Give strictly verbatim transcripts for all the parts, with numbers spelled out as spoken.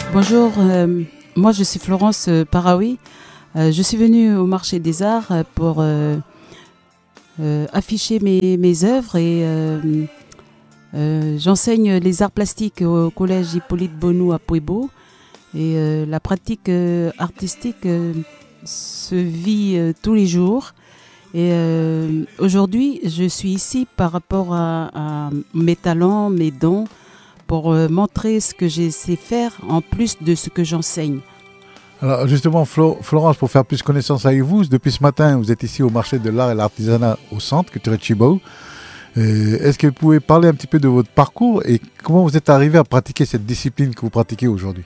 Bonjour, euh, moi je suis Florence euh, Paraoui. Euh, je suis venue au marché des arts euh, pour euh, euh, afficher mes, mes œuvres et euh, euh, j'enseigne les arts plastiques au collège Hippolyte Bonou à Pouébo. Et euh, la pratique euh, artistique euh, se vit euh, tous les jours. Et euh, aujourd'hui, je suis ici par rapport à, à mes talents, mes dons, pour euh, montrer ce que je sais faire en plus de ce que j'enseigne. Alors justement, Flo, Florence, pour faire plus connaissance avec vous, depuis ce matin, vous êtes ici au marché de l'art et l'artisanat au centre culturel Tchibou. Est-ce que vous pouvez parler un petit peu de votre parcours et comment vous êtes arrivé à pratiquer cette discipline que vous pratiquez aujourd'hui?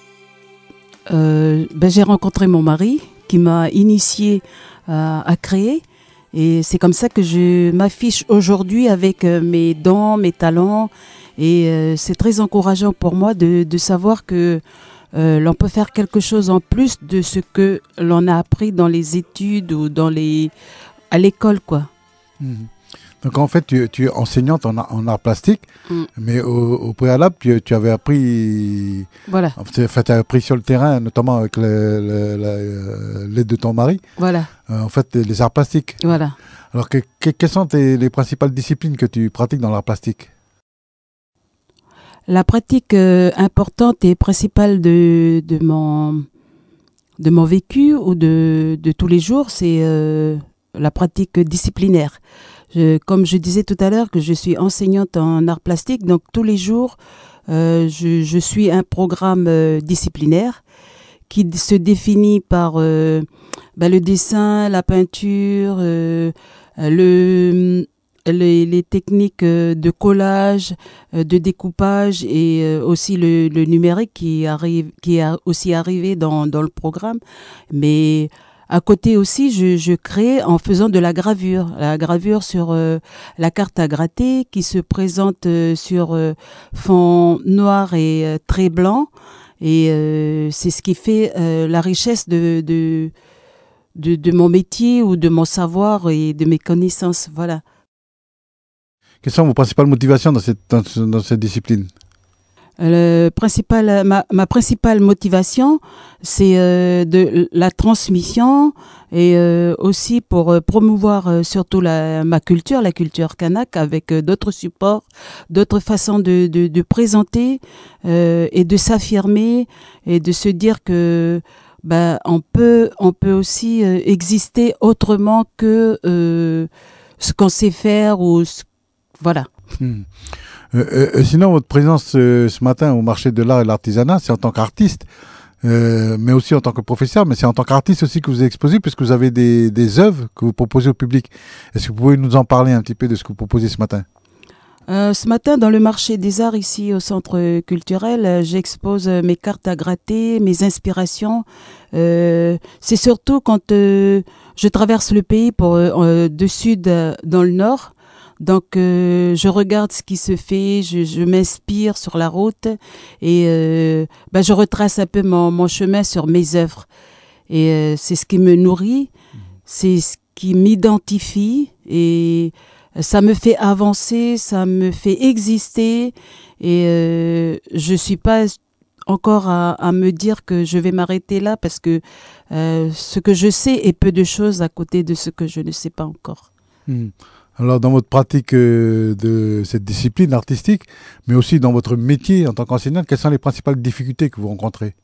euh, ben, J'ai rencontré mon mari qui m'a initié à, à créer. Et c'est comme ça que je m'affiche aujourd'hui avec euh, mes dons, mes talents. Et euh, c'est très encourageant pour moi de, de savoir que euh, l'on peut faire quelque chose en plus de ce que l'on a appris dans les études ou dans les, à l'école, quoi. Mmh. Donc en fait, tu, tu es enseignante en, en art plastique, mmh. mais au, au préalable, tu, tu avais appris, voilà. Enfin, tu as appris sur le terrain, notamment avec l'aide de ton mari. Voilà. Euh, en fait, les arts plastiques. Voilà. Alors, que, que, quelles sont tes, les principales disciplines que tu pratiques dans l'art plastique? La pratique euh, importante et principale de, de, mon, de mon vécu ou de, de tous les jours, c'est euh, la pratique disciplinaire. Je, comme je disais tout à l'heure que je suis enseignante en art plastique, donc tous les jours, euh, je, je suis un programme euh, disciplinaire qui se définit par euh, bah, le dessin, la peinture, euh, le... Les, les techniques de collage, de découpage et aussi le, le numérique qui arrive, qui est aussi arrivé dans, dans le programme. Mais à côté aussi, je, je crée en faisant de la gravure, la gravure sur euh, la carte à gratter qui se présente euh, sur euh, fond noir et euh, trait blanc. Et euh, c'est ce qui fait euh, la richesse de, de, de, de mon métier ou de mon savoir et de mes connaissances. Voilà. Quelles sont vos principales motivations dans cette, dans, dans cette discipline? Le principal, ma, ma principale motivation, c'est euh, de la transmission et euh, aussi pour euh, promouvoir euh, surtout la, ma culture, la culture kanak, avec euh, d'autres supports, d'autres façons de, de, de présenter euh, et de s'affirmer et de se dire que ben, on peut, on peut aussi euh, exister autrement que euh, ce qu'on sait faire ou ce Voilà. Mmh. Euh, euh, sinon, votre présence euh, ce matin au marché de l'art et de l'artisanat, c'est en tant qu'artiste, euh, mais aussi en tant que professeur, mais c'est en tant qu'artiste aussi que vous exposez, puisque vous avez des, des œuvres que vous proposez au public. Est-ce que vous pouvez nous en parler un petit peu de ce que vous proposez ce matin? Euh, ce matin, dans le marché des arts, ici au centre culturel, euh, j'expose mes cartes à gratter, mes inspirations. Euh, c'est surtout quand euh, je traverse le pays pour, euh, de sud euh, dans le nord. Donc, euh, je regarde ce qui se fait, je, je m'inspire sur la route et euh, bah, je retrace un peu mon, mon chemin sur mes œuvres. Et euh, c'est ce qui me nourrit, c'est ce qui m'identifie et ça me fait avancer, ça me fait exister et euh, je suis pas encore à, à me dire que je vais m'arrêter là parce que euh, ce que je sais est peu de choses à côté de ce que je ne sais pas encore. Mmh. Alors, dans votre pratique euh, de cette discipline artistique, mais aussi dans votre métier en tant qu'enseignante, quelles sont les principales difficultés que vous rencontrez?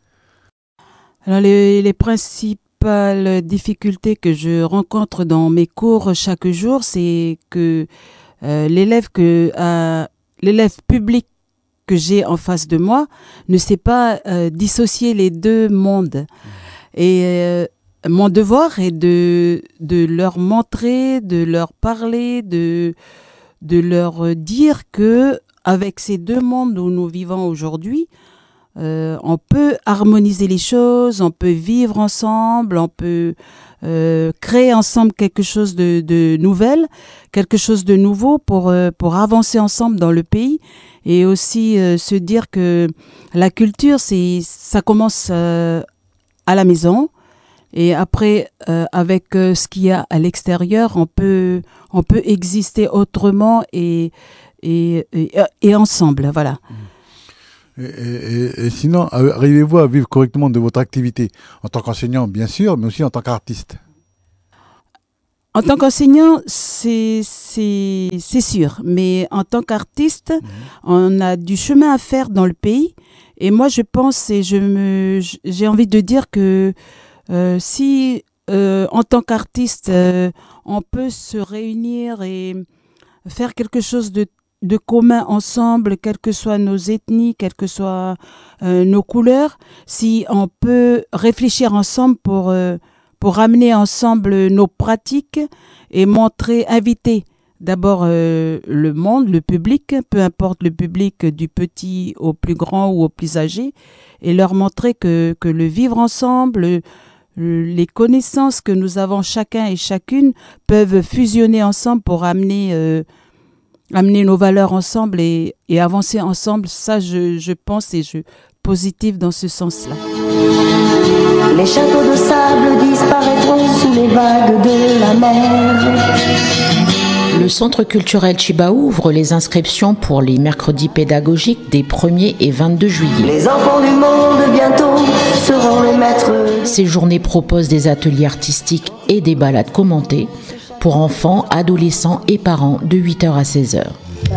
Alors, les, les principales difficultés que je rencontre dans mes cours chaque jour, c'est que euh, l'élève que euh, l'élève public que j'ai en face de moi ne sait pas euh, dissocier les deux mondes. Et euh, mon devoir est de, de leur montrer, de leur parler, de, de leur dire que avec ces deux mondes où nous vivons aujourd'hui, euh, on peut harmoniser les choses, on peut vivre ensemble, on peut euh, créer ensemble quelque chose de, de nouvel, quelque chose de nouveau pour, euh, pour avancer ensemble dans le pays et aussi euh, se dire que la culture, c'est, ça commence euh, à la maison. Et après, euh, avec euh, ce qu'il y a à l'extérieur, on peut, on peut exister autrement et, et, et, et ensemble, voilà. Et, et, et sinon, arrivez-vous à vivre correctement de votre activité en tant qu'enseignant, bien sûr, mais aussi en tant qu'artiste? En tant qu'enseignant, c'est c'est c'est sûr, mais en tant qu'artiste, mmh. on a du chemin à faire dans le pays. Et moi, je pense et je me j'ai envie de dire que euh, si euh, en tant qu'artiste, euh, on peut se réunir et faire quelque chose de de commun ensemble, quelles que soient nos ethnies, quelles que soient euh, nos couleurs, si on peut réfléchir ensemble pour euh, pour ramener ensemble nos pratiques et montrer, inviter d'abord euh, le monde, le public, peu importe le public du petit au plus grand ou au plus âgé, et leur montrer que, que le vivre ensemble, le, le, les connaissances que nous avons chacun et chacune peuvent fusionner ensemble pour amener, euh, amener nos valeurs ensemble et, et avancer ensemble. Ça, je, je pense et je positive dans ce sens-là. Les châteaux de sable disparaîtront sous les vagues de la mer. Le Centre culturel Tchibao ouvre les inscriptions pour les mercredis pédagogiques des premier et vingt-deux juillet. Les enfants du monde bientôt seront les maîtres. Ces journées proposent des ateliers artistiques et des balades commentées pour enfants, adolescents et parents de huit heures à seize heures.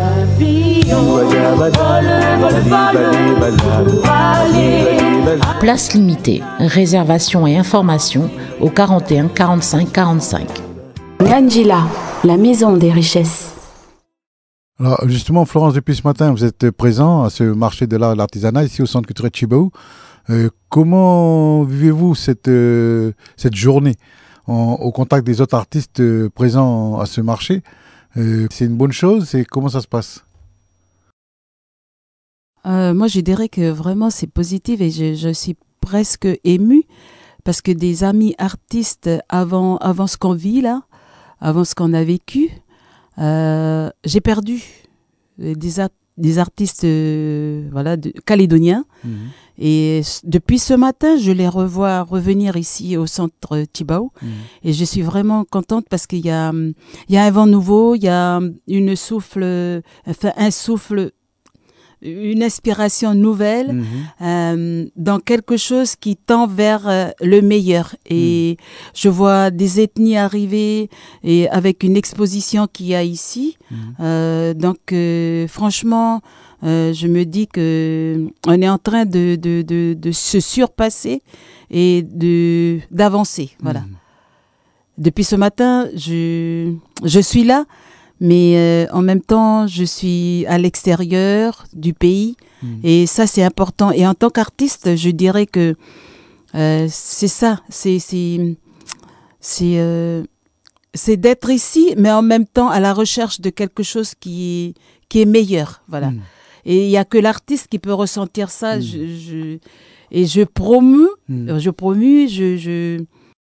Place limitée, réservation et information au quarante et un quarante-cinq quarante-cinq. Ngandjila, la maison des richesses. Alors justement, Florence, depuis ce matin, vous êtes présent à ce marché de l'art et de l'artisanat ici au Centre culturel Tchibao. Euh, comment vivez-vous cette, euh, cette journée en, au contact des autres artistes euh, présents à ce marché? Euh, c'est une bonne chose? C'est, comment ça se passe? Euh, moi, je dirais que vraiment c'est positif et je, je suis presque émue parce que des amis artistes avant, avant ce qu'on vit là, avant ce qu'on a vécu, euh, j'ai perdu des, a- des artistes euh, voilà, de, calédoniens. Mmh. Et depuis ce matin, je les revois revenir ici au centre Tchibao. Mmh. Et je suis vraiment contente parce qu'il y a, il y a un vent nouveau, il y a une souffle, enfin, un souffle, une inspiration nouvelle mmh. euh, dans quelque chose qui tend vers euh, le meilleur. Et mmh. je vois des ethnies arriver et avec une exposition qu'il y a ici. Mmh. Euh, donc, euh, franchement, euh, je me dis que on est en train de, de, de, de se surpasser et de, d'avancer. Voilà. Mmh. Depuis ce matin, je, je suis là. Mais euh, en même temps, je suis à l'extérieur du pays mmh. et ça, c'est important. Et en tant qu'artiste, je dirais que euh, c'est ça, c'est c'est c'est, euh, c'est d'être ici, mais en même temps à la recherche de quelque chose qui est, qui est meilleur. Voilà. Mmh. Et il n'y a que l'artiste qui peut ressentir ça. Mmh. Je, je, et je promue, mmh. je promue, je... je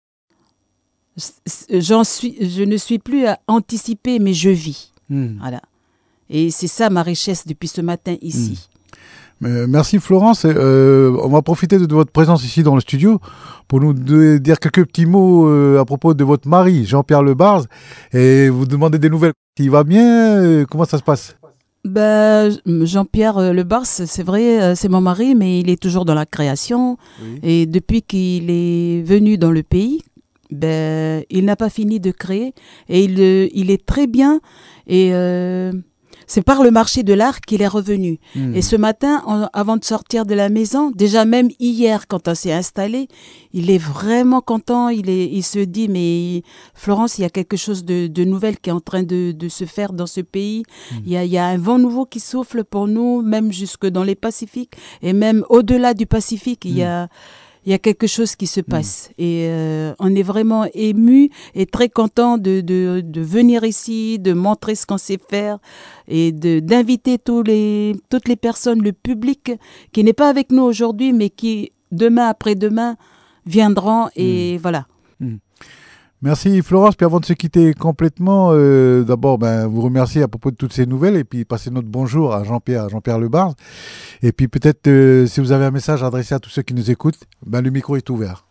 J'en suis, je ne suis plus à anticiper, mais je vis. Mmh. Voilà. Et c'est ça ma richesse depuis ce matin ici. Mmh. Euh, merci Florence. Euh, on va profiter de, de votre présence ici dans le studio pour nous de, dire quelques petits mots euh, à propos de votre mari, Jean-Pierre Lebars, et vous demander des nouvelles. Il va bien? euh, Comment ça se passe? Ben, Jean-Pierre Lebars, c'est vrai, c'est mon mari, mais il est toujours dans la création. Oui. Et depuis qu'il est venu dans le pays, ben, il n'a pas fini de créer et il, il est très bien et euh, c'est par le marché de l'art qu'il est revenu. Mmh. Et ce matin, en, avant de sortir de la maison, déjà même hier quand on s'est installé, il est vraiment content, il, est, il se dit mais Florence, il y a quelque chose de, de nouvel qui est en train de, de se faire dans ce pays. Mmh. Il y a, il y a un vent nouveau qui souffle pour nous, même jusque dans les Pacifiques et même au-delà du Pacifique, mmh. il y a Il y a quelque chose qui se passe mmh. et euh, on est vraiment ému et très content de, de, de venir ici, de montrer ce qu'on sait faire et de, d'inviter tous les, toutes les personnes, le public qui n'est pas avec nous aujourd'hui mais qui demain après-demain viendront et mmh. voilà. Mmh. Merci Florence. Puis avant de se quitter complètement, euh, d'abord ben, vous remercier à propos de toutes ces nouvelles et puis passer notre bonjour à Jean-Pierre, à Jean-Pierre Lebars. Et puis peut-être euh, si vous avez un message adressé à tous ceux qui nous écoutent, ben, le micro est ouvert.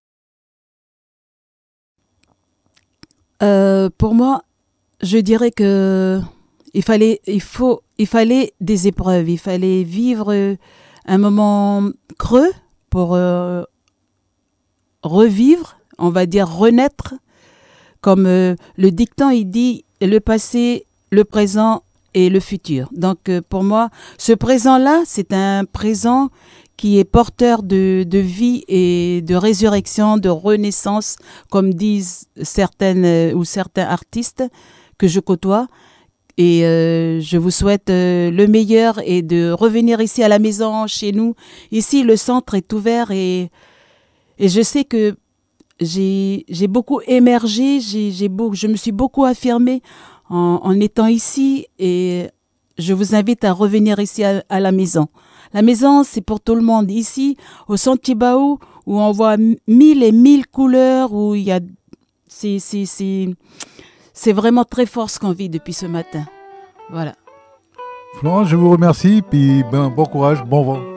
Euh, pour moi, je dirais que il fallait, il faut, il fallait des épreuves, il fallait vivre un moment creux pour euh, revivre, on va dire renaître, comme euh, le dicton il dit le passé, le présent et le futur. Donc euh, pour moi, ce présent-là, c'est un présent qui est porteur de, de vie et de résurrection, de renaissance, comme disent certaines euh, ou certains artistes que je côtoie. Et euh, je vous souhaite euh, le meilleur et de revenir ici à la maison, chez nous. Ici, le centre est ouvert et, et je sais que j'ai, j'ai beaucoup émergé, j'ai, j'ai beau, je me suis beaucoup affirmée en, en étant ici et je vous invite à revenir ici à, à la maison. La maison, c'est pour tout le monde. Ici, au centre Chibaou, où on voit mille et mille couleurs, où il y a... C'est, c'est, c'est, c'est vraiment très fort ce qu'on vit depuis ce matin. Voilà. Florence, je vous remercie, puis ben, bon courage, bon vent.